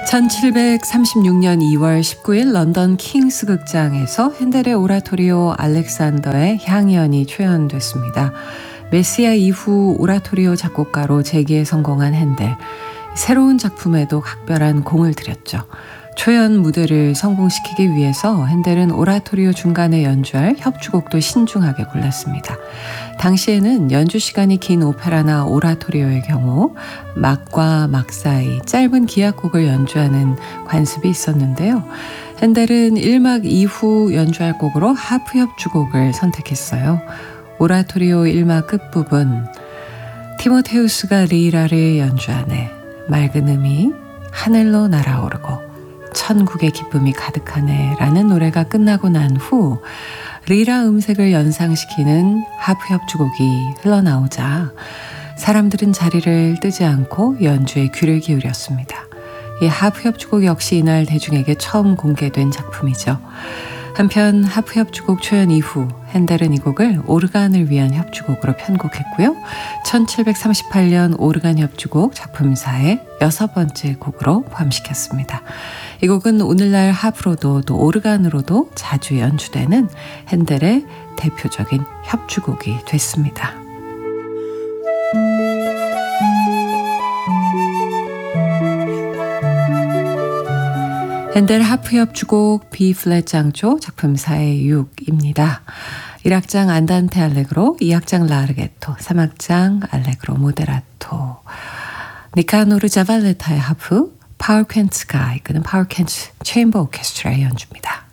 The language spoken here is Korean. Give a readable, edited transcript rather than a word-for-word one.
1736년 2월 19일 런던 킹스 극장에서 핸델의 오라토리오 알렉산더의 향연이 초연됐습니다. 메시아 이후 오라토리오 작곡가로 재기에 성공한 핸델. 새로운 작품에도 각별한 공을 들였죠. 초연 무대를 성공시키기 위해서 핸델은 오라토리오 중간에 연주할 협주곡도 신중하게 골랐습니다. 당시에는 연주 시간이 긴 오페라나 오라토리오의 경우 막과 막 사이 짧은 기악곡을 연주하는 관습이 있었는데요. 핸델은 1막 이후 연주할 곡으로 하프 협주곡을 선택했어요. 오라토리오 1막 끝부분 티모테우스가 리라를 연주하네. 맑은 음이 하늘로 날아오르고 천국의 기쁨이 가득하네 라는 노래가 끝나고 난 후 리라 음색을 연상시키는 하프 협주곡이 흘러나오자 사람들은 자리를 뜨지 않고 연주에 귀를 기울였습니다. 이 하프 협주곡 역시 이날 대중에게 처음 공개된 작품이죠. 한편 하프 협주곡 초연 이후 핸델은 이 곡을 오르간을 위한 협주곡으로 편곡했고요. 1738년 오르간 협주곡 작품사의 6번째 곡으로 포함시켰습니다. 이 곡은 오늘날 하프로도 또 오르간으로도 자주 연주되는 핸델의 대표적인 협주곡이 됐습니다. 핸델 하프 협주곡 B 플랫 장조 작품사의 6입니다. 1악장 안단테 알레그로, 2악장 라르게토, 3악장 알레그로 모데라토. 니카노르 자발레타의 하프, 파울 퀸츠가 이끄는 파울 퀸츠 체인버 오케스트라의 연주입니다.